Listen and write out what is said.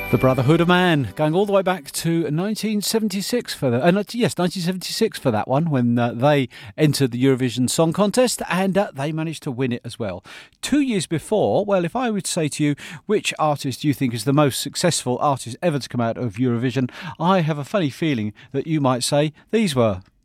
The Brotherhood of Man, going all the way back to 1976 for the 1976 for that one, when they entered the Eurovision Song Contest, and they managed to win it as well. 2 years before, well, if I would say to you, which artist do you think is the most successful artist ever to come out of Eurovision, I have a funny feeling that you might say these were.